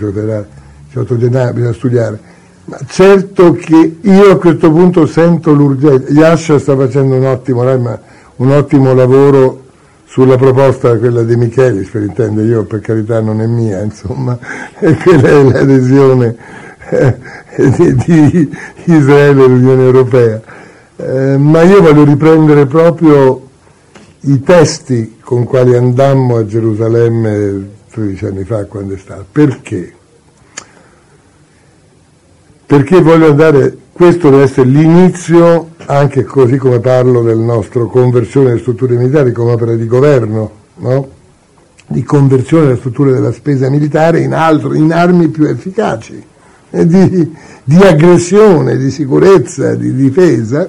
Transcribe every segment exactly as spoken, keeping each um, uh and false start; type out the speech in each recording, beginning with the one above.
diciotto gennaio, bisogna studiare. Ma certo che io a questo punto sento l'urgenza. Yasha sta facendo un ottimo, un ottimo lavoro sulla proposta, quella di Michelis, per intendere, io per carità non è mia, insomma, e quella è l'adesione eh, di, di Israele all'Unione Europea. Eh, ma io voglio riprendere proprio i testi con quali andammo a Gerusalemme tredici anni fa, quando è stato. Perché? Perché voglio andare, questo deve essere l'inizio, anche così come parlo del nostro conversione delle strutture militari come opera di governo, no? Di conversione delle strutture della spesa militare in altro, in armi più efficaci, eh, di, di aggressione, di sicurezza, di difesa,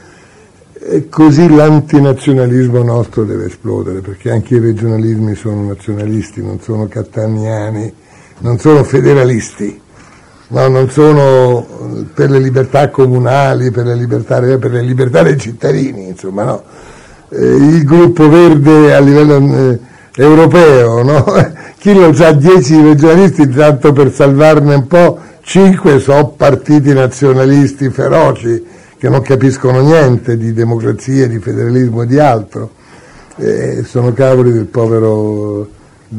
e così l'antinazionalismo nostro deve esplodere, perché anche i regionalismi sono nazionalisti, non sono cattaniani, non sono federalisti. No, non sono per le libertà comunali, per le libertà, per le libertà dei cittadini, insomma, no. Eh, il gruppo verde a livello eh, europeo, no? Chi lo sa, dieci regionalisti, tanto per salvarne un po', cinque sono partiti nazionalisti feroci, che non capiscono niente di democrazia, di federalismo e di altro. Eh, sono cavoli del povero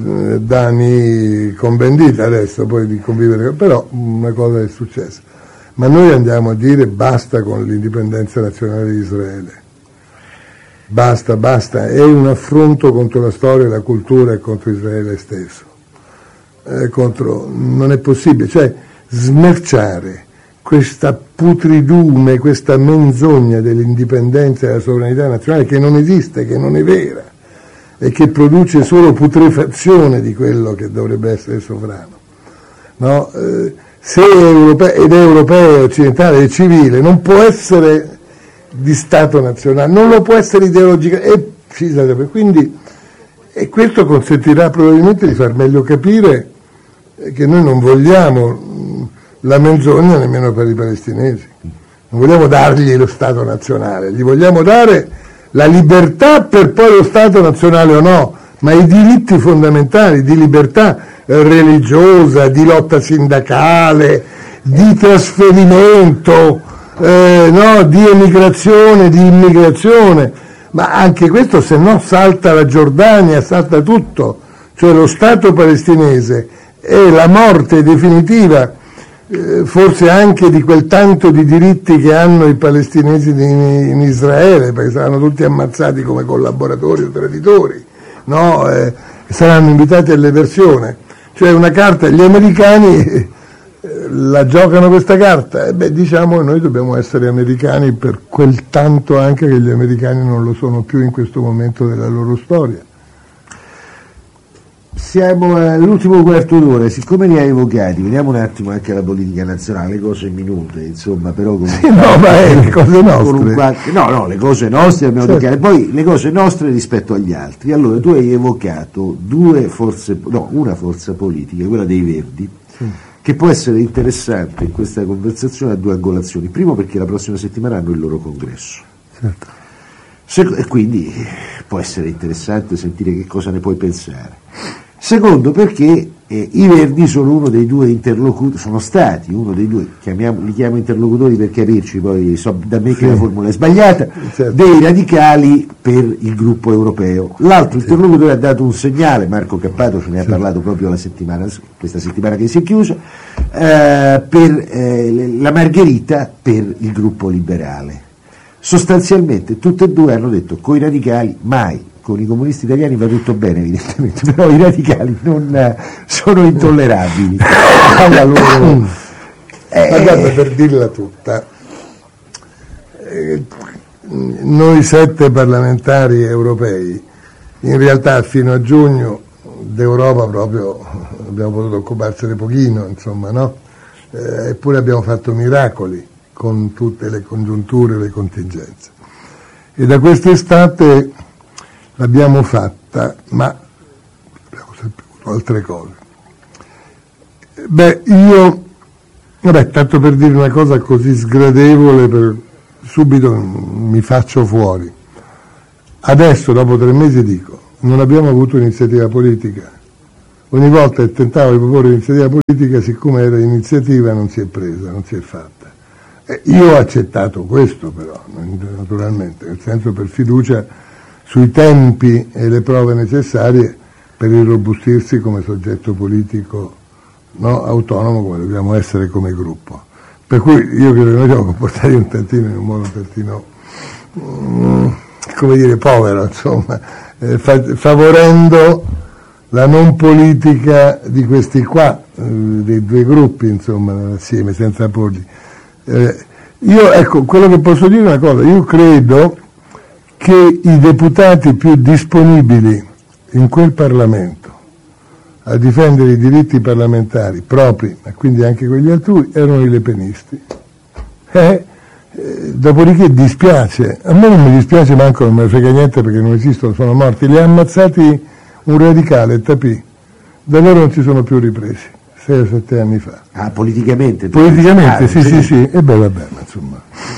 Dani convendita adesso, poi di convivere, però una cosa è successa. Ma noi andiamo a dire basta con l'indipendenza nazionale di Israele, basta, basta, è un affronto contro la storia, la cultura e contro Israele stesso, eh, contro, non è possibile, cioè smerciare questa putridume, questa menzogna dell'indipendenza e della sovranità nazionale che non esiste, che non è vera, e che produce solo putrefazione di quello che dovrebbe essere sovrano. No? Eh, se è europeo, ed è europeo, occidentale e civile, non può essere di Stato nazionale, non lo può essere ideologicamente. E, quindi, e questo consentirà probabilmente di far meglio capire che noi non vogliamo la menzogna nemmeno per i palestinesi, non vogliamo dargli lo Stato nazionale, gli vogliamo dare la libertà per poi lo Stato nazionale o no, ma i diritti fondamentali di libertà religiosa, di lotta sindacale, di trasferimento, eh, no, di emigrazione, di immigrazione, ma anche questo, se no salta la Giordania, salta tutto, cioè lo Stato palestinese è la morte definitiva, forse anche di quel tanto di diritti che hanno i palestinesi in Israele, perché saranno tutti ammazzati come collaboratori o traditori, no? Eh, saranno invitati all'eversione. Cioè una carta, gli americani eh, la giocano questa carta, e beh, diciamo che noi dobbiamo essere americani per quel tanto anche che gli americani non lo sono più in questo momento della loro storia. Siamo all'ultimo quarto d'ora, siccome li hai evocati, vediamo un attimo anche la politica nazionale, cose minute, insomma, però con, sì, no, ma è le cose nostre. Un qualche, no, no, le cose nostre abbiamo certo. toccate, poi le cose nostre rispetto agli altri. Allora, tu hai evocato due forze, no, una forza politica, quella dei Verdi, sì. che può essere interessante in questa conversazione a due angolazioni. Primo, perché la prossima settimana hanno il loro congresso. Certo. Sec- e quindi può essere interessante sentire che cosa ne puoi pensare. Secondo, perché eh, i Verdi sono uno dei due interlocutori, sono stati uno dei due, chiamiamo, li chiamo interlocutori per capirci, poi so da me che sì. la formula è sbagliata, certo. dei radicali per il gruppo europeo. L'altro sì. interlocutore ha dato un segnale, Marco Cappato ce ne ha sì. parlato proprio la settimana, questa settimana che si è chiusa, eh, per eh, la Margherita per il gruppo liberale. Sostanzialmente tutte e due hanno detto coi radicali mai. Con i comunisti italiani va tutto bene evidentemente, però i radicali non eh, sono intollerabili alla loro... Eh, Guardate, per dirla tutta, eh, noi sette parlamentari europei, in realtà fino a giugno d'Europa proprio abbiamo potuto occuparsene pochino, insomma, no? Eh, eppure abbiamo fatto miracoli con tutte le congiunture e le contingenze. E da quest'estate l'abbiamo fatta, ma abbiamo sempre avuto altre cose. Beh, io, vabbè, tanto per dire una cosa così sgradevole, per, subito mi faccio fuori. Adesso, dopo tre mesi, dico, non abbiamo avuto iniziativa politica, ogni volta che tentavo di proporre iniziativa politica, siccome era iniziativa non si è presa, non si è fatta. Eh, io ho accettato questo però, naturalmente, nel senso per fiducia sui tempi e le prove necessarie per irrobustirsi come soggetto politico, no, autonomo, come dobbiamo essere come gruppo. Per cui io credo che noi siamo comportati un tantino in un modo un tantino, mm, come dire, povero, insomma, eh, fa- favorendo la non politica di questi qua, eh, dei due gruppi, insomma, assieme, senza porli. Eh, io, ecco, quello che posso dire è una cosa, io credo che i deputati più disponibili in quel Parlamento a difendere i diritti parlamentari propri, ma quindi anche quelli altrui, erano i lepenisti. Eh, eh, dopodiché dispiace, a me non mi dispiace manco, non me ne frega niente perché non esistono, sono morti, li ha ammazzati un radicale, Tapì, da loro non si sono più ripresi, sei o sette anni fa. Ah, politicamente? Politicamente, ah, sì, sì, sì, e beh, vabbè, ma insomma...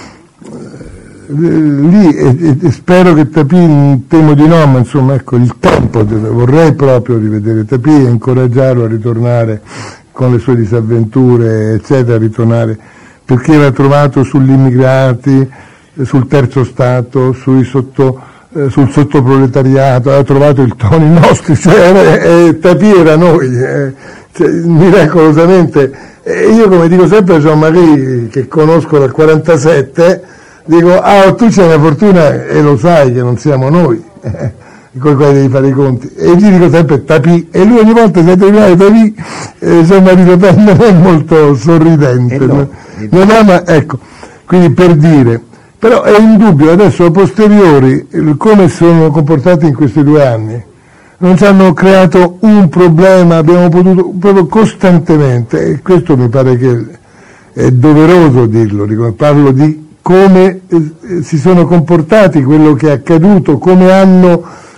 lì e, e spero che Tapì, temo di no, ma insomma ecco il tempo, vorrei proprio rivedere Tapì e incoraggiarlo a ritornare con le sue disavventure eccetera, a ritornare, perché era trovato sugli immigrati, sul terzo stato, sui sotto, eh, sul sottoproletariato, aveva trovato il tono i nostri, cioè, eh, Tapì era noi, eh, cioè, miracolosamente, e io come dico sempre a Jean-Marie, che conosco dal quarantasette, dico, ah, tu c'hai una fortuna e lo sai che non siamo noi, eh, con i quali devi fare i conti. E gli dico sempre Tapì, e lui ogni volta che terminare Tapì, eh, insomma, non è molto sorridente. Eh no, eh no. Non ama, ecco, quindi per dire, però è indubbio, adesso a posteriori, come sono comportati in questi due anni, non ci hanno creato un problema, abbiamo potuto, proprio costantemente, e questo mi pare che è doveroso dirlo, dico, parlo di come eh, si sono comportati, quello che è accaduto, come hanno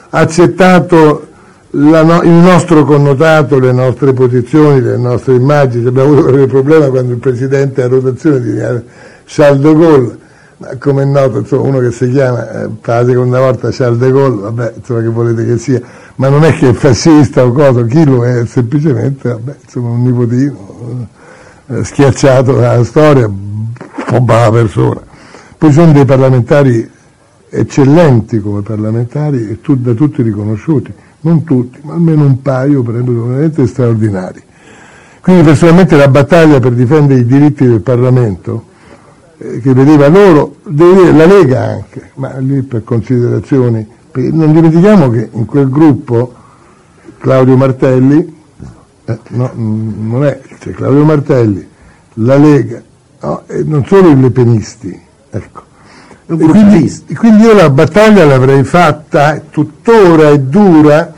accettato la no- il nostro connotato, le nostre posizioni, le nostre immagini. Abbiamo avuto qualche problema quando il presidente a rotazione di Charles de Gaulle, ma come è noto, insomma, uno che si chiama eh, per la seconda volta Charles de Gaulle, vabbè, insomma, che volete che sia, ma non è che è fascista o cosa, chi lo è, semplicemente, vabbè, insomma, un nipotino eh, schiacciato dalla storia, un po' brava persona. Poi sono dei parlamentari eccellenti come parlamentari e tu, da tutti riconosciuti, non tutti, ma almeno un paio, per esempio, veramente straordinari. Quindi personalmente la battaglia per difendere i diritti del Parlamento, eh, che vedeva loro, devo dire la Lega anche, ma lì per considerazioni, perché non dimentichiamo che in quel gruppo Claudio Martelli, eh, no, non è, c'è Claudio Martelli, la Lega, no, e non solo i lepenisti, ecco. E quindi, quindi io la battaglia l'avrei fatta, tuttora è dura,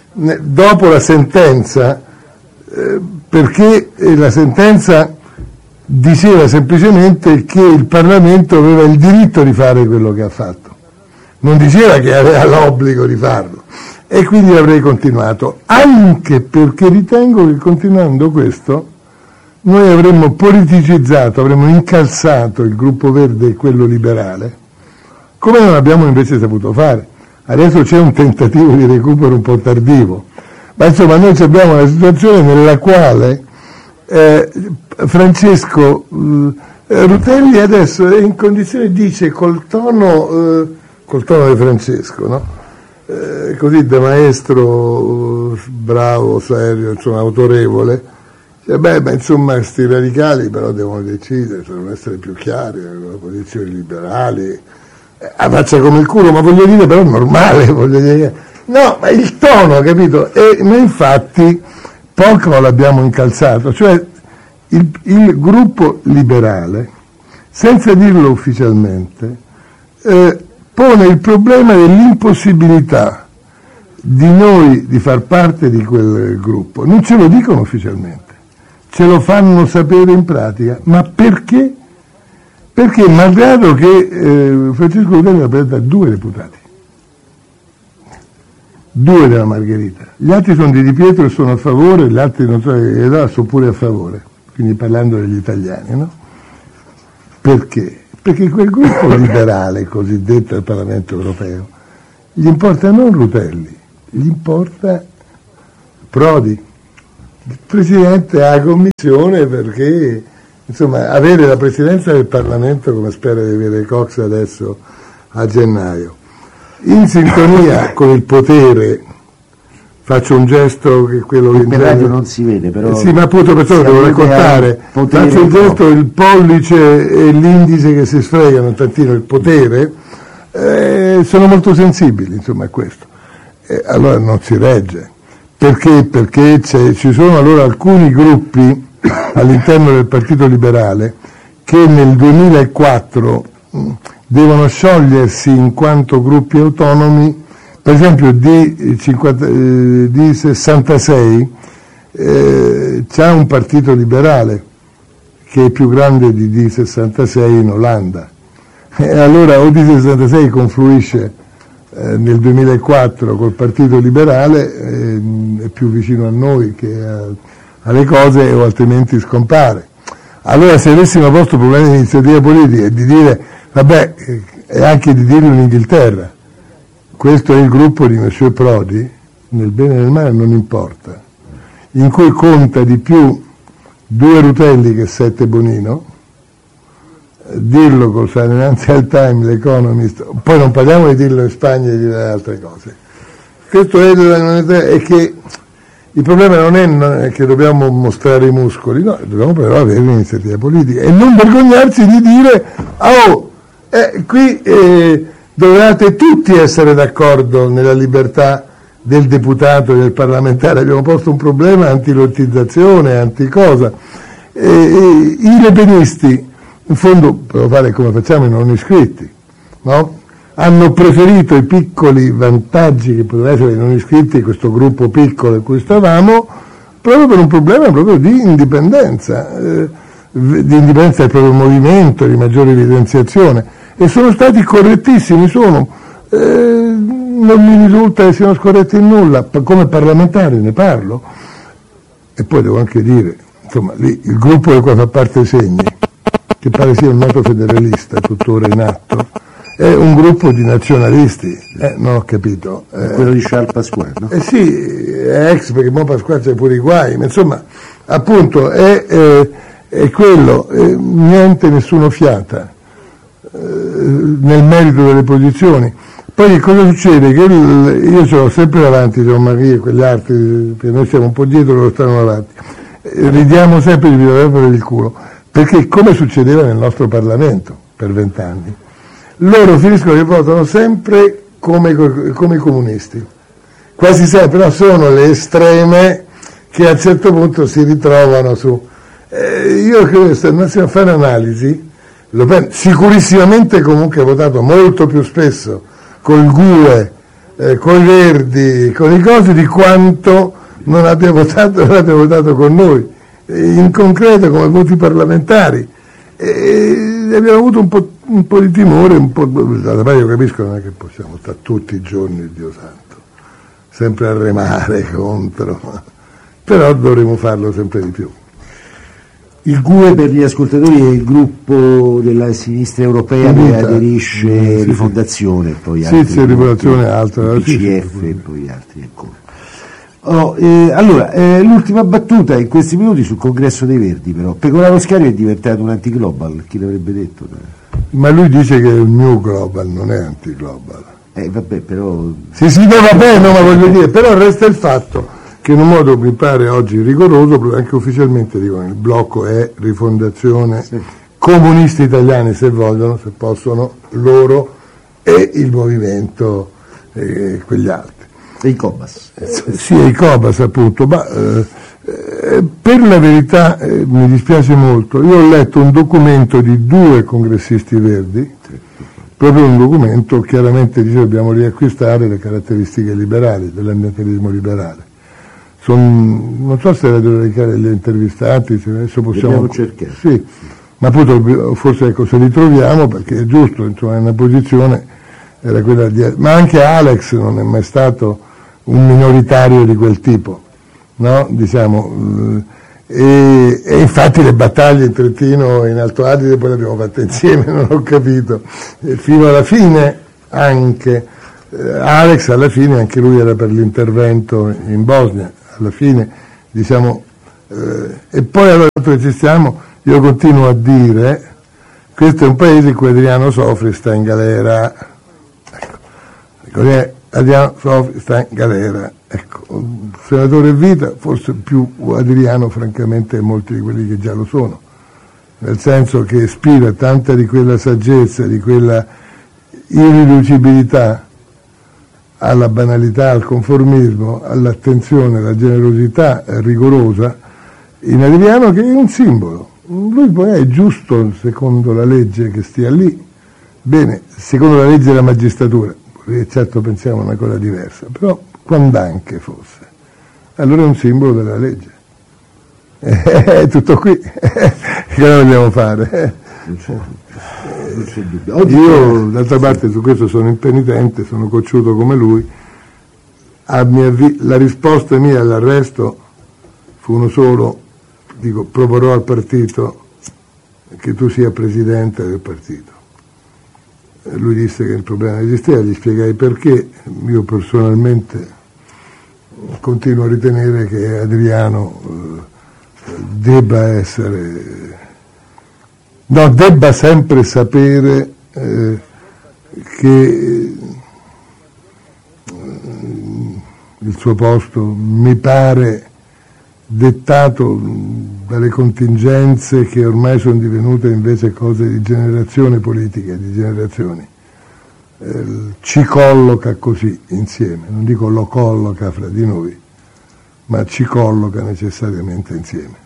dopo la sentenza, eh, perché la sentenza diceva semplicemente che il Parlamento aveva il diritto di fare quello che ha fatto, non diceva che aveva l'obbligo di farlo, e quindi avrei continuato, anche perché ritengo che continuando questo noi avremmo politicizzato, avremmo incalzato il gruppo verde e quello liberale, come non abbiamo invece saputo fare. Adesso c'è un tentativo di recupero un po' tardivo, ma insomma noi abbiamo una situazione nella quale eh, Francesco eh, Rutelli adesso è in condizione, dice col tono, eh, col tono di Francesco, no? Eh, così da maestro, bravo, serio, insomma autorevole, cioè, beh, beh, insomma, questi radicali però devono decidere, devono essere più chiari, le posizioni liberali, eh, a faccia come il culo, ma voglio dire però normale, voglio dire, no, ma il tono, capito? E noi infatti poco l'abbiamo incalzato, cioè il, il gruppo liberale, senza dirlo ufficialmente, eh, pone il problema dell'impossibilità di noi di far parte di quel gruppo, non ce lo dicono ufficialmente, ce lo fanno sapere in pratica, ma perché? Perché malgrado che eh, Francesco Rutelli rappresenta due deputati, due della Margherita, gli altri sono di Di Pietro e sono a favore, gli altri non so, sono pure a favore, quindi parlando degli italiani, no? Perché? Perché quel gruppo liberale cosiddetto del Parlamento europeo gli importa non Rutelli, gli importa Prodi, il Presidente ha commissione perché, insomma, avere la Presidenza del Parlamento, come spera di avere Cox adesso a gennaio, in sintonia con il potere, faccio un gesto che quello che per radio non si vede, però sì, ma appunto perciò devo raccontare, faccio un gesto, il pollice e l'indice che si sfregano un tantino, il potere, eh, sono molto sensibili, insomma, a questo. Eh, allora non si regge. Perché? Perché ci sono allora alcuni gruppi all'interno del Partito Liberale che nel duemilaquattro mh, devono sciogliersi in quanto gruppi autonomi. Per esempio D, cinquanta, eh, D sessantasei eh, c'ha un partito liberale che è più grande di D sessantasei in Olanda, e allora o D sessantasei confluisce eh, nel duemilaquattro col partito liberale, eh, è più vicino a noi che a, alle cose, o altrimenti scompare. Allora se avessimo posto problemi di iniziativa politica e di dire, vabbè, e anche di dirlo in Inghilterra, questo è il gruppo di Monsieur Prodi, nel bene e nel male non importa, in cui conta di più due Rutelli che sette Bonino, dirlo col Financial Times, l'Economist, poi non parliamo di dirlo in Spagna e di dire altre cose. Questo è, è che il problema non è che dobbiamo mostrare i muscoli, no, dobbiamo però avere un'iniziativa politica e non vergognarsi di dire, oh, eh, qui... Eh, dovevate tutti essere d'accordo nella libertà del deputato e del parlamentare. Abbiamo posto un problema anti-lottizzazione, anti-cosa. E, e, i lepenisti, in fondo, per fare come facciamo i non iscritti, no? Hanno preferito i piccoli vantaggi che potevano essere i non iscritti, questo gruppo piccolo in cui stavamo, proprio per un problema proprio di indipendenza, eh, di indipendenza del proprio movimento, di maggiore evidenziazione. E sono stati correttissimi, sono, eh, non mi risulta che siano scorretti in nulla, come parlamentare ne parlo. E poi devo anche dire, insomma, lì il gruppo del quale fa parte Segni, che pare sia un noto federalista tuttora in atto, è un gruppo di nazionalisti, eh, non ho capito. Eh, quello di Charles Pasqua, no? Eh sì, è ex, perché mo Pasqua c'è pure i guai, ma insomma, appunto, è, è, è quello, è, niente, nessuno fiata nel merito delle posizioni. Poi che cosa succede? Che il, io ce l'ho sempre davanti Jean-Marie e quegli altri, perché noi siamo un po' dietro, loro stanno avanti, ridiamo sempre di Villa per il culo, perché come succedeva nel nostro Parlamento per vent'anni, loro finiscono che votano sempre come, come i comunisti, quasi sempre, no, sono le estreme che a un certo punto si ritrovano su. Eh, io credo che se andassimo a fare analisi, Le Pen sicurissimamente comunque ha votato molto più spesso col G U E, eh, con i Verdi, con i cosi, di quanto non abbia votato, non abbia votato con noi, eh, in concreto come voti parlamentari. E abbiamo avuto un po', un po' di timore, un po', io capisco, non è che possiamo stare tutti i giorni, Dio santo, sempre a remare contro, però dovremo farlo sempre di più. Il G U E, per gli ascoltatori, è il gruppo della sinistra europea che aderisce sì, Rifondazione, sì. Poi sì, altri sì, Rifondazione, altro, P C F sì, e poi altri ancora. Oh, eh, allora, eh, l'ultima battuta in questi minuti sul congresso dei Verdi, però. Pecoraro Scario è diventato un anti-global, chi l'avrebbe detto? Ma lui dice che è un new global, non è anti-global. Eh, vabbè, però... Sì, sì, no, vabbè, no, ma voglio dire, però resta il fatto che in un modo mi pare oggi rigoroso, anche ufficialmente dicono, il blocco è Rifondazione, sì. Comunisti italiani se vogliono, se possono, loro e il movimento e quegli altri. E i Cobas. Eh, sì, i Cobas appunto, ma eh, eh, per la verità eh, mi dispiace molto, io ho letto un documento di due congressisti verdi, sì. Proprio un documento chiaramente dice dobbiamo riacquistare le caratteristiche liberali, dell'ambientalismo liberale. Son, non so se Radio Radicale li ha intervistati, se adesso possiamo cercare. Sì, ma appunto forse ecco se li troviamo, perché è giusto, insomma, è una posizione era quella di, ma anche Alex non è mai stato un minoritario di quel tipo, no? Diciamo, e, e infatti le battaglie in Trentino e in Alto Adige poi le abbiamo fatte insieme, non ho capito, e fino alla fine anche eh, Alex alla fine anche lui era per l'intervento in Bosnia. Alla fine, diciamo, Eh, e poi allora che ci stiamo, io continuo a dire, questo è un paese in cui Adriano Sofri sta in galera, ecco, Adriano Sofri sta in galera, ecco, un senatore Vita, forse più Adriano francamente molti di quelli che già lo sono, nel senso che ispira tanta di quella saggezza, di quella irriducibilità alla banalità, al conformismo, all'attenzione, alla generosità rigorosa in Adriano, che è un simbolo. Lui poi è giusto secondo la legge che stia lì, bene, secondo la legge della magistratura, certo pensiamo a una cosa diversa, però quando anche fosse, allora è un simbolo della legge. È tutto qui, che cosa vogliamo fare? Non c'è, non c'è dubbio. Oggi io d'altra parte su questo sono impenitente, sono cocciuto come lui. A mia vi- la risposta mia all'arresto fu uno solo, dico, proporrò al partito che tu sia presidente del partito. Lui disse che il problema esisteva, gli spiegai perché. Io personalmente continuo a ritenere che Adriano eh, debba essere, no, debba sempre sapere eh, che eh, il suo posto mi pare dettato dalle contingenze che ormai sono divenute invece cose di generazione politica, di generazioni. Eh, ci colloca così insieme, non dico lo colloca fra di noi, ma ci colloca necessariamente insieme.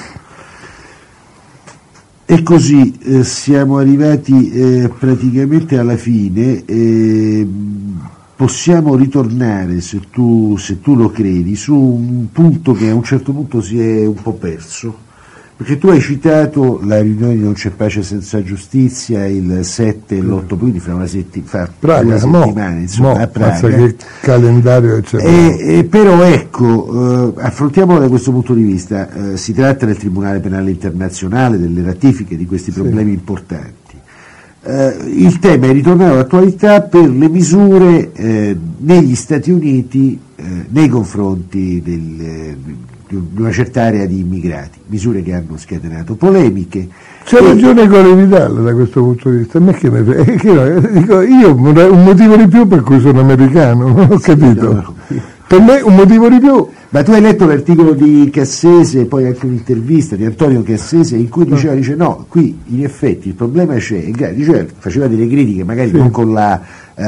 E così eh, siamo arrivati eh, praticamente alla fine. Eh, possiamo ritornare, se tu, se tu lo credi, su un punto che a un certo punto si è un po' perso, perché tu hai citato la riunione di Non c'è pace senza giustizia il sette e l'otto, quindi fra una, setti, fra Praga, una settimana, mo, insomma, mo, a Praga. Che calendario eccezionale. E, e però ecco, eh, affrontiamolo da questo punto di vista. Eh, si tratta del Tribunale Penale Internazionale, delle ratifiche di questi problemi sì. importanti. Uh, il tema è ritornato all'attualità per le misure eh, negli Stati Uniti eh, nei confronti del, eh, di una certa area di immigrati, misure che hanno scatenato polemiche. C'è e... ragione Colle Vidal da questo punto di vista, a me che me frega, che no, dico, io un motivo di più per cui sono americano, non ho capito, no, no. Per me un motivo di più. Ma tu hai letto l'articolo di Cassese e poi anche un'intervista di Antonio Cassese in cui diceva, dice no, qui in effetti il problema c'è, e diceva, faceva delle critiche magari sì. non con la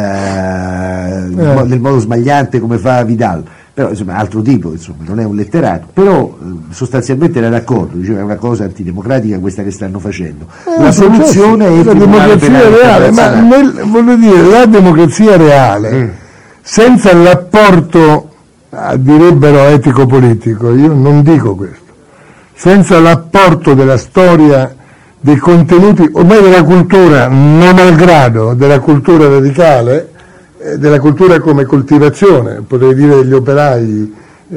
eh, eh. nel modo sbagliante come fa Vidal, però insomma altro tipo, insomma non è un letterato, però eh, sostanzialmente era d'accordo, diceva è una cosa antidemocratica questa che stanno facendo. Eh, la soluzione è il la democrazia reale, ma nel, voglio dire, la democrazia reale mm. senza l'apporto, direbbero etico-politico, io non dico questo, senza l'apporto della storia, dei contenuti, ormai della cultura, non malgrado della cultura radicale, eh, della cultura come coltivazione, potrei dire degli operai,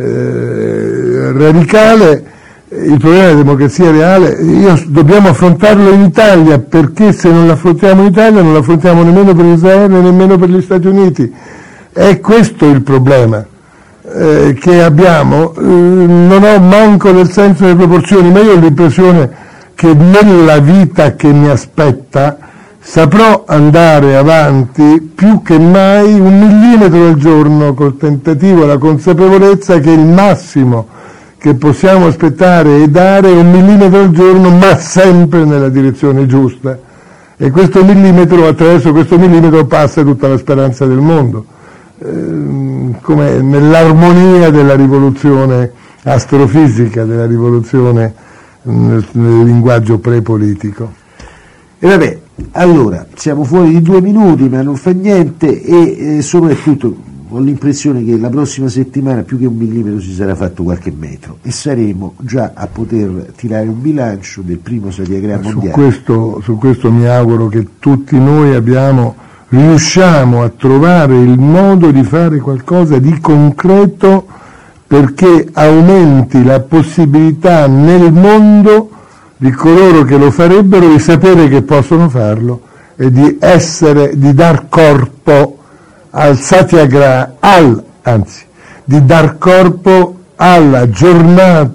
eh, radicale, il problema della democrazia reale, io, dobbiamo affrontarlo in Italia, perché se non l'affrontiamo in Italia non l'affrontiamo nemmeno per Israele, nemmeno per gli Stati Uniti. È questo il problema eh, che abbiamo. Eh, non ho manco nel senso delle proporzioni, ma io ho l'impressione che nella vita che mi aspetta saprò andare avanti più che mai un millimetro al giorno, col tentativo e la consapevolezza che il massimo che possiamo aspettare e dare è un millimetro al giorno, ma sempre nella direzione giusta. E questo millimetro, attraverso questo millimetro passa tutta la speranza del mondo, ehm, come nell'armonia della rivoluzione astrofisica, della rivoluzione nel, nel linguaggio prepolitico. E vabbè, allora, siamo fuori di due minuti, ma non fa niente, e eh, soprattutto ho l'impressione che la prossima settimana più che un millimetro si sarà fatto qualche metro e saremo già a poter tirare un bilancio del primo Satyagraha mondiale. Su questo, su questo mi auguro che tutti noi abbiamo, riusciamo a trovare il modo di fare qualcosa di concreto perché aumenti la possibilità nel mondo di coloro che lo farebbero di sapere che possono farlo e di essere, di dar corpo al Satyagraha, al, anzi, di dar corpo alla giornata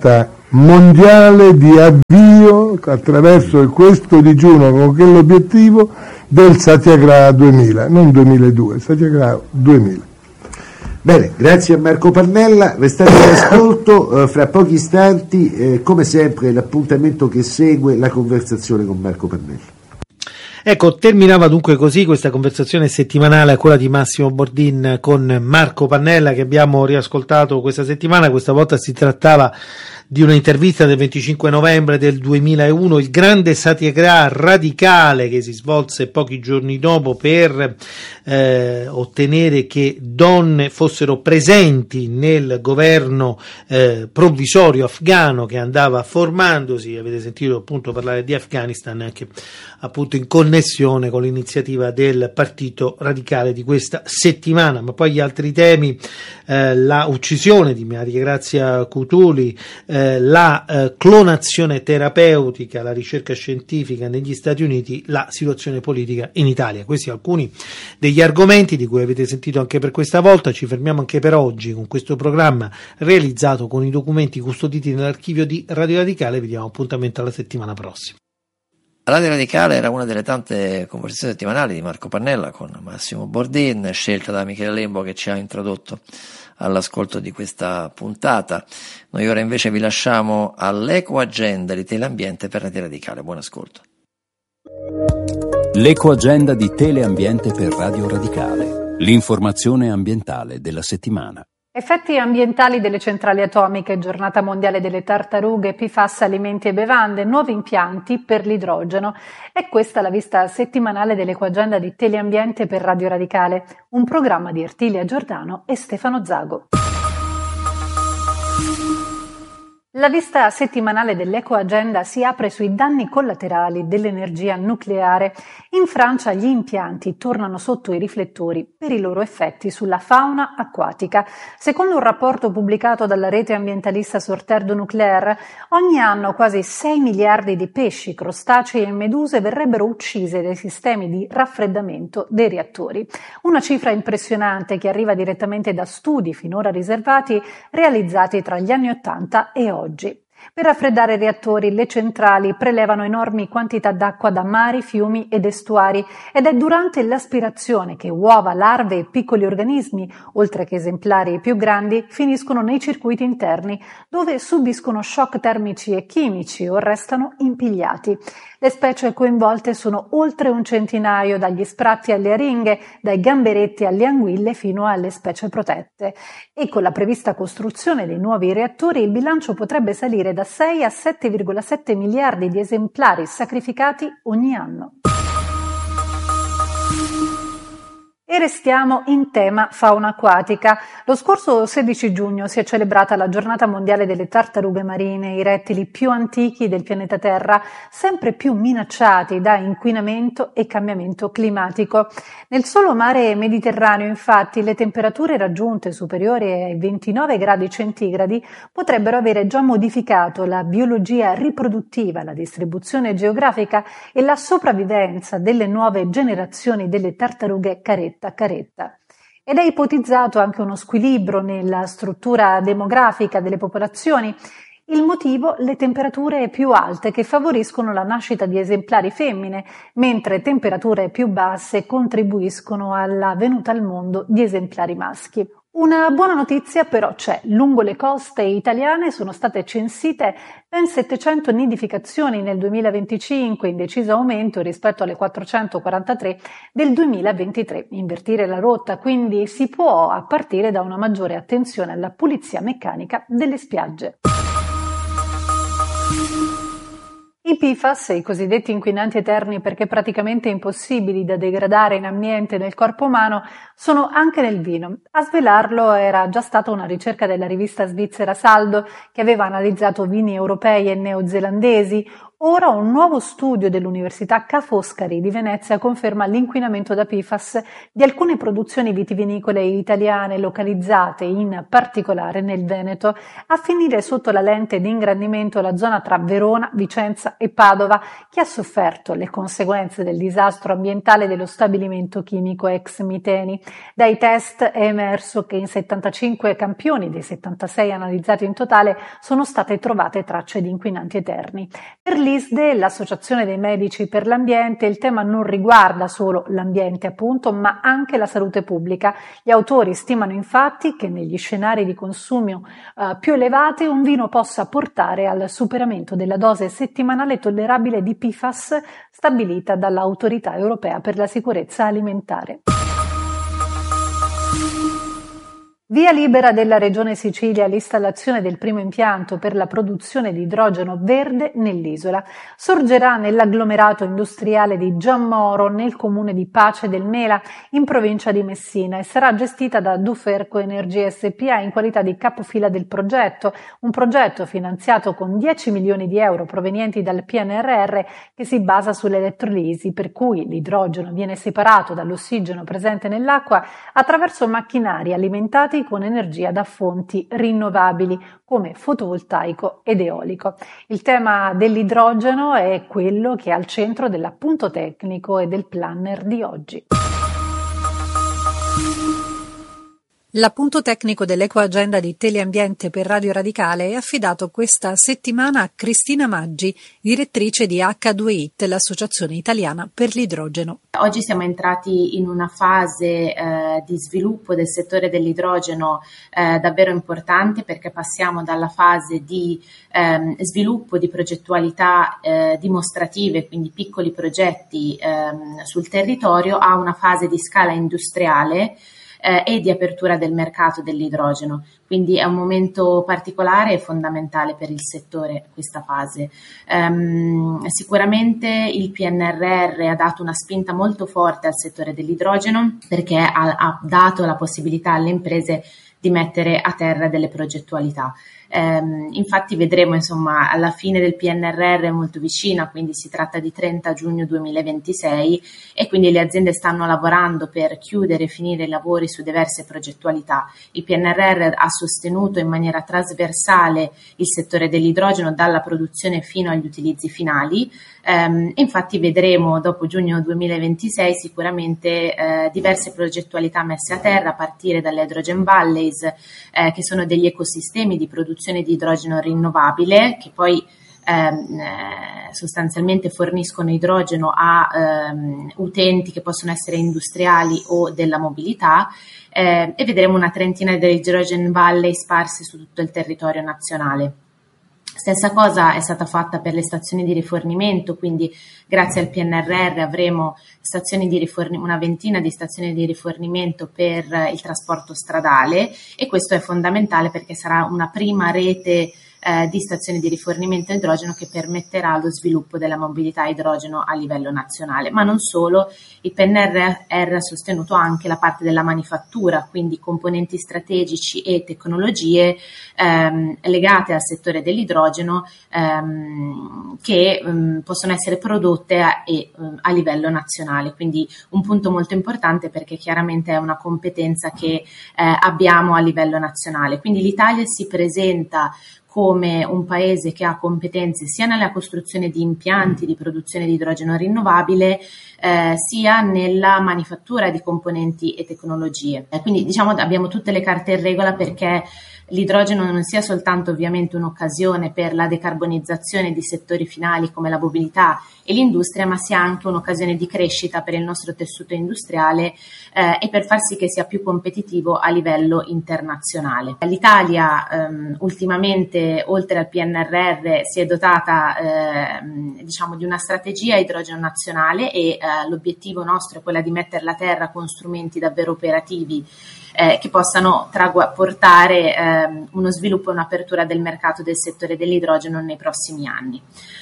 mondiale di avvio attraverso questo digiuno con quell'obiettivo del Satyagraha duemila, non duemiladue, Satyagraha duemila. Bene, grazie a Marco Pannella, restate in ascolto, eh, fra pochi istanti, eh, come sempre, l'appuntamento che segue la conversazione con Marco Pannella. Ecco, terminava dunque così questa conversazione settimanale a quella di Massimo Bordin con Marco Pannella, che abbiamo riascoltato questa settimana. Questa volta si trattava di una intervista del venticinque novembre del duemilauno, il grande Satyagraha radicale che si svolse pochi giorni dopo per eh, ottenere che donne fossero presenti nel governo eh, provvisorio afghano che andava formandosi. Avete sentito appunto parlare di Afghanistan anche appunto in connessione con l'iniziativa del Partito Radicale di questa settimana. Ma poi gli altri temi, eh, la uccisione di Maria Grazia Cutuli, eh, la eh, clonazione terapeutica, la ricerca scientifica negli Stati Uniti, la situazione politica in Italia. Questi alcuni degli argomenti di cui avete sentito anche per questa volta. Ci fermiamo anche per oggi con questo programma realizzato con i documenti custoditi nell'archivio di Radio Radicale. Vi diamo appuntamento alla settimana prossima. Radio Radicale era una delle tante conversazioni settimanali di Marco Pannella con Massimo Bordin, scelta da Michele Lembo, che ci ha introdotto all'ascolto di questa puntata. Noi ora invece vi lasciamo all'Eco Agenda di Teleambiente per Radio Radicale. Buon ascolto. L'Eco Agenda di Teleambiente per Radio Radicale. L'informazione ambientale della settimana. Effetti ambientali delle centrali atomiche, giornata mondiale delle tartarughe, P FAS, alimenti e bevande, nuovi impianti per l'idrogeno. È questa la vista settimanale dell'Ecoagenda di Teleambiente per Radio Radicale, un programma di Ertilia Giordano e Stefano Zago. La vista settimanale dell'Ecoagenda si apre sui danni collaterali dell'energia nucleare. In Francia gli impianti tornano sotto i riflettori per i loro effetti sulla fauna acquatica. Secondo un rapporto pubblicato dalla rete ambientalista Sorteur du Nucléaire, ogni anno quasi sei miliardi di pesci, crostacei e meduse verrebbero uccise dai sistemi di raffreddamento dei reattori. Una cifra impressionante che arriva direttamente da studi finora riservati realizzati tra gli anni ottanta e oggi. Per raffreddare i reattori, le centrali prelevano enormi quantità d'acqua da mari, fiumi ed estuari ed è durante l'aspirazione che uova, larve e piccoli organismi, oltre che esemplari più grandi, finiscono nei circuiti interni, dove subiscono shock termici e chimici o restano impigliati. Le specie coinvolte sono oltre un centinaio, dagli spratti alle aringhe, dai gamberetti alle anguille fino alle specie protette. E con la prevista costruzione dei nuovi reattori il bilancio potrebbe salire da sei a sette virgola sette miliardi di esemplari sacrificati ogni anno. E restiamo in tema fauna acquatica. Lo scorso sedici giugno si è celebrata la giornata mondiale delle tartarughe marine, i rettili più antichi del pianeta Terra, sempre più minacciati da inquinamento e cambiamento climatico. Nel solo mare Mediterraneo, infatti, le temperature raggiunte superiori ai ventinove gradi centigradi potrebbero avere già modificato la biologia riproduttiva, la distribuzione geografica e la sopravvivenza delle nuove generazioni delle tartarughe caretta caretta. Ed è ipotizzato anche uno squilibrio nella struttura demografica delle popolazioni. Il motivo? Le temperature più alte che favoriscono la nascita di esemplari femmine, mentre temperature più basse contribuiscono alla venuta al mondo di esemplari maschi. Una buona notizia però c'è. Lungo le coste italiane sono state censite ben settecento nidificazioni nel duemilaventicinque, in deciso aumento rispetto alle quattrocentoquarantatré del duemilaventitré. Invertire la rotta quindi si può a partire da una maggiore attenzione alla pulizia meccanica delle spiagge. I P FAS, i cosiddetti inquinanti eterni perché praticamente impossibili da degradare in ambiente e nel corpo umano, sono anche nel vino. A svelarlo era già stata una ricerca della rivista svizzera Saldo, che aveva analizzato vini europei e neozelandesi, Ora un nuovo studio dell'Università Ca' Foscari di Venezia conferma l'inquinamento da P F A S di alcune produzioni vitivinicole italiane localizzate in particolare nel Veneto. A finire sotto la lente di ingrandimento la zona tra Verona, Vicenza e Padova, che ha sofferto le conseguenze del disastro ambientale dello stabilimento chimico ex Miteni. Dai test è emerso che in settantacinque campioni dei settantasei analizzati in totale sono state trovate tracce di inquinanti eterni. Per l'I S D E, l'Associazione dei Medici per l'Ambiente, il tema non riguarda solo l'ambiente appunto, ma anche la salute pubblica. Gli autori stimano infatti che negli scenari di consumo eh, più elevati un vino possa portare al superamento della dose settimanale tollerabile di P F A S stabilita dall'Autorità Europea per la Sicurezza Alimentare. Via libera della Regione Sicilia all'installazione del primo impianto per la produzione di idrogeno verde nell'isola. Sorgerà nell'agglomerato industriale di Giammoro, nel comune di Pace del Mela, in provincia di Messina, e sarà gestita da Duferco Energia S P A in qualità di capofila del progetto, un progetto finanziato con dieci milioni di euro provenienti dal P N R R che si basa sull'elettrolisi, per cui l'idrogeno viene separato dall'ossigeno presente nell'acqua attraverso macchinari alimentati con energia da fonti rinnovabili come fotovoltaico ed eolico. Il tema dell'idrogeno è quello che è al centro dell'appunto tecnico e del planner di oggi. L'appunto tecnico dell'Ecoagenda di Teleambiente per Radio Radicale è affidato questa settimana a Cristina Maggi, direttrice di acca due I T, l'Associazione Italiana per l'Idrogeno. Oggi siamo entrati in una fase eh, di sviluppo del settore dell'idrogeno eh, davvero importante, perché passiamo dalla fase di eh, sviluppo di progettualità eh, dimostrative, quindi piccoli progetti eh, sul territorio, a una fase di scala industriale Eh, e di apertura del mercato dell'idrogeno. Quindi è un momento particolare e fondamentale per il settore questa fase. Um, sicuramente il P N R R ha dato una spinta molto forte al settore dell'idrogeno, perché ha, ha dato la possibilità alle imprese di mettere a terra delle progettualità. Um, infatti vedremo, insomma, alla fine del P N R R è molto vicina, quindi si tratta di trenta giugno duemilaventisei, e quindi le aziende stanno lavorando per chiudere e finire i lavori su diverse progettualità. Il P N R R ha sostenuto in maniera trasversale il settore dell'idrogeno dalla produzione fino agli utilizzi finali. Um, infatti vedremo dopo giugno duemilaventisei sicuramente eh, diverse progettualità messe a terra, a partire dalle Hydrogen Valleys, eh, che sono degli ecosistemi di produzione di idrogeno rinnovabile, che poi ehm, eh, sostanzialmente forniscono idrogeno a ehm, utenti che possono essere industriali o della mobilità, eh, e vedremo una trentina di Hydrogen Valley sparse su tutto il territorio nazionale. Stessa cosa è stata fatta per le stazioni di rifornimento, quindi grazie al P N R R avremo stazioni di riforni- una ventina di stazioni di rifornimento per il trasporto stradale, e questo è fondamentale perché sarà una prima rete eh, di stazioni di rifornimento idrogeno che permetterà lo sviluppo della mobilità idrogeno a livello nazionale. Ma non solo, il P N R R ha sostenuto anche la parte della manifattura, quindi componenti strategici e tecnologie ehm, legate al settore dell'idrogeno ehm, che ehm, possono essere prodotte a, e, a livello nazionale. Quindi un punto molto importante, perché chiaramente è una competenza che eh, abbiamo a livello nazionale. Quindi l'Italia si presenta come un paese che ha competenze sia nella costruzione di impianti di produzione di idrogeno rinnovabile, eh, sia nella manifattura di componenti e tecnologie. Eh, quindi diciamo abbiamo tutte le carte in regola perché l'idrogeno non sia soltanto ovviamente un'occasione per la decarbonizzazione di settori finali come la mobilità e l'industria, ma sia anche un'occasione di crescita per il nostro tessuto industriale eh, e per far sì che sia più competitivo a livello internazionale. L'Italia ehm, ultimamente, oltre al P N R R, si è dotata eh, diciamo di una strategia idrogeno nazionale e eh, l'obiettivo nostro è quello di metterla a terra con strumenti davvero operativi Eh, che possano tragua- portare ehm, uno sviluppo e un'apertura del mercato del settore dell'idrogeno nei prossimi anni.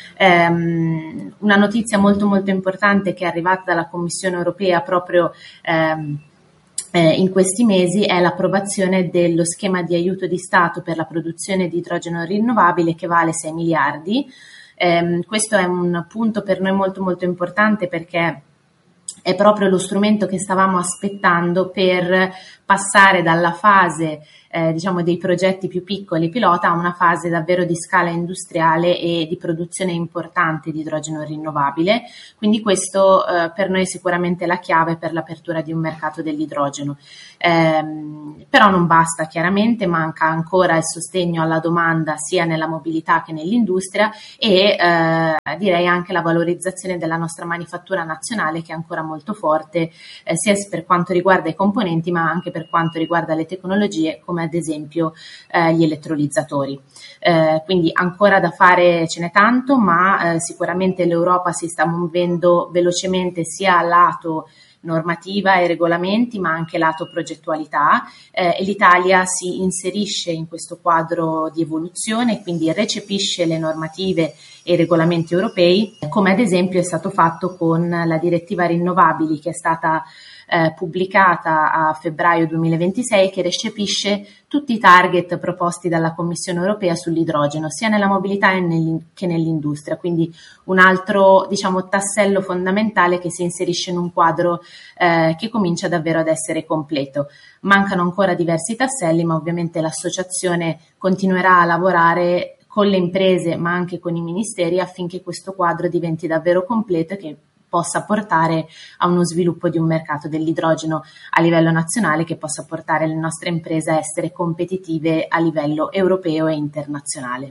Ehm, una notizia molto molto importante che è arrivata dalla Commissione europea proprio ehm, eh, in questi mesi è l'approvazione dello schema di aiuto di Stato per la produzione di idrogeno rinnovabile, che vale sei miliardi. Eh, questo è un punto per noi molto molto importante, perché è proprio lo strumento che stavamo aspettando per passare dalla fase eh, diciamo dei progetti più piccoli pilota a una fase davvero di scala industriale e di produzione importante di idrogeno rinnovabile. Quindi questo eh, per noi è sicuramente la chiave per l'apertura di un mercato dell'idrogeno. Eh, però non basta, chiaramente manca ancora il sostegno alla domanda sia nella mobilità che nell'industria e eh, direi anche la valorizzazione della nostra manifattura nazionale, che è ancora molto forte eh, sia per quanto riguarda i componenti ma anche per quanto riguarda le tecnologie, come ad esempio eh, gli elettrolizzatori. Eh, quindi ancora da fare ce n'è tanto, ma eh, sicuramente l'Europa si sta muovendo velocemente sia a lato normativa e regolamenti, ma anche lato progettualità, eh, e l'Italia si inserisce in questo quadro di evoluzione, quindi recepisce le normative e i regolamenti europei, come ad esempio è stato fatto con la direttiva rinnovabili, che è stata eh, pubblicata a febbraio duemilaventisei, che recepisce tutti i target proposti dalla Commissione europea sull'idrogeno, sia nella mobilità che nell'industria. Quindi un altro, diciamo, tassello fondamentale che si inserisce in un quadro eh, che comincia davvero ad essere completo. Mancano ancora diversi tasselli, ma ovviamente l'associazione continuerà a lavorare con le imprese ma anche con i ministeri affinché questo quadro diventi davvero completo e che possa portare a uno sviluppo di un mercato dell'idrogeno a livello nazionale, che possa portare le nostre imprese a essere competitive a livello europeo e internazionale.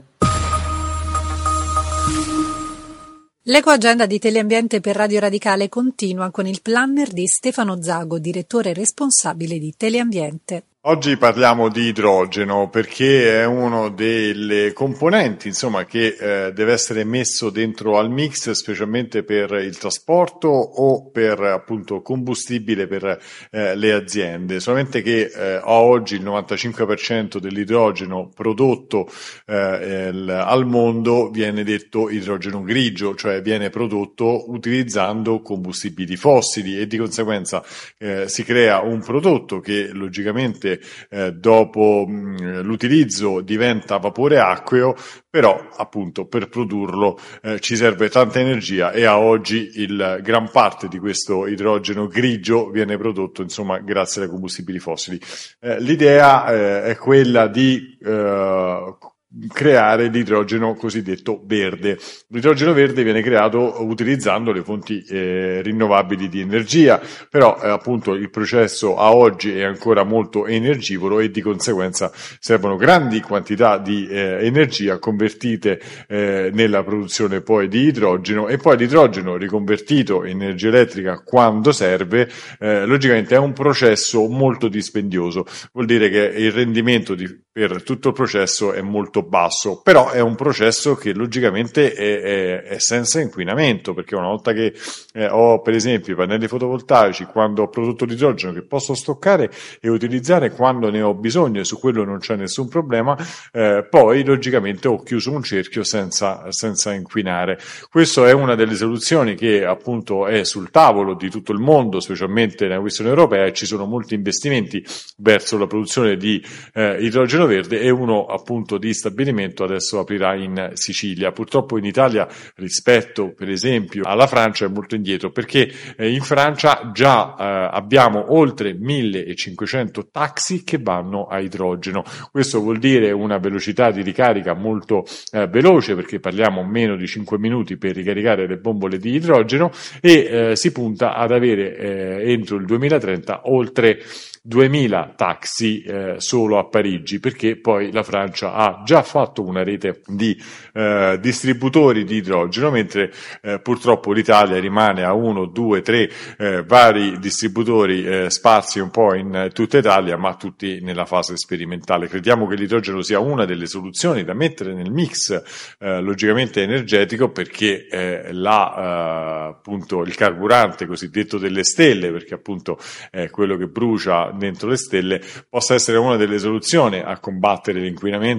L'ecoagenda di Teleambiente per Radio Radicale continua con il planner di Stefano Zago, direttore responsabile di Teleambiente. Oggi parliamo di idrogeno perché è uno delle componenti, insomma, che eh, deve essere messo dentro al mix, specialmente per il trasporto o per appunto combustibile per eh, le aziende. Solamente che eh, oggi il novantacinque per cento dell'idrogeno prodotto eh, il, al mondo viene detto idrogeno grigio, cioè viene prodotto utilizzando combustibili fossili, e di conseguenza eh, si crea un prodotto che logicamente Eh, dopo mh, l'utilizzo diventa vapore acqueo, però appunto per produrlo eh, ci serve tanta energia, e a oggi il gran parte di questo idrogeno grigio viene prodotto insomma grazie ai combustibili fossili. Eh, l'idea eh, è quella di eh, creare l'idrogeno cosiddetto verde. L'idrogeno verde viene creato utilizzando le fonti eh, rinnovabili di energia, però eh, appunto il processo a oggi è ancora molto energivoro e di conseguenza servono grandi quantità di eh, energia convertite eh, nella produzione poi di idrogeno, e poi l'idrogeno riconvertito in energia elettrica quando serve. Eh, logicamente è un processo molto dispendioso, vuol dire che il rendimento di, per tutto il processo è molto basso, però è un processo che logicamente è, è, è senza inquinamento, perché una volta che eh, ho per esempio i pannelli fotovoltaici, quando ho prodotto l'idrogeno che posso stoccare e utilizzare quando ne ho bisogno, e su quello non c'è nessun problema, eh, poi logicamente ho chiuso un cerchio senza, senza inquinare. Questa è una delle soluzioni che appunto è sul tavolo di tutto il mondo, specialmente nella questione europea, e ci sono molti investimenti verso la produzione di eh, idrogeno verde, e uno appunto di stabilimento adesso aprirà in Sicilia. Purtroppo in Italia, rispetto per esempio alla Francia, è molto indietro, perché eh, in Francia già eh, abbiamo oltre millecinquecento taxi che vanno a idrogeno. Questo vuol dire una velocità di ricarica molto eh, veloce, perché parliamo meno di cinque minuti per ricaricare le bombole di idrogeno, e eh, si punta ad avere eh, entro il duemilatrenta oltre duemila taxi eh, solo a Parigi, perché poi la Francia ha già fatto una rete di eh, distributori di idrogeno, mentre eh, purtroppo l'Italia rimane a uno, due, tre eh, vari distributori eh, sparsi un po' in tutta Italia, ma tutti nella fase sperimentale. Crediamo che l'idrogeno sia una delle soluzioni da mettere nel mix eh, logicamente energetico, perché eh, la, eh, appunto il carburante cosiddetto delle stelle, perché appunto è quello che brucia dentro le stelle, possa essere una delle soluzioni a combattere l'inquinamento e i gas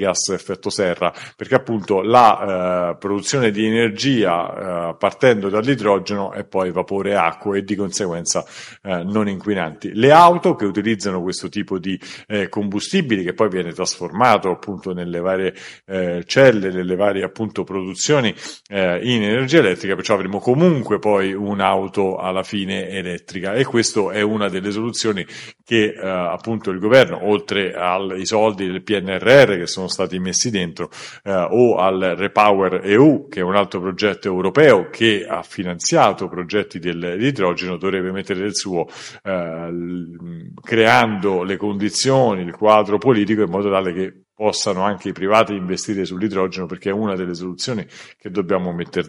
gas a effetto serra, perché appunto la eh, produzione di energia eh, partendo dall'idrogeno è poi vapore e acqua e di conseguenza eh, non inquinanti. Le auto che utilizzano questo tipo di eh, combustibili, che poi viene trasformato appunto nelle varie eh, celle, nelle varie appunto produzioni eh, in energia elettrica, perciò avremo comunque poi un'auto alla fine elettrica, e questo è una delle soluzioni che eh, appunto il governo, oltre ai soldi del P N R R che sono stati messi dentro eh, o al Repower E U, che è un altro progetto europeo che ha finanziato progetti dell'idrogeno, dovrebbe mettere del suo eh, creando le condizioni, il quadro politico in modo tale che possano anche i privati investire sull'idrogeno, perché è una delle soluzioni che dobbiamo mettere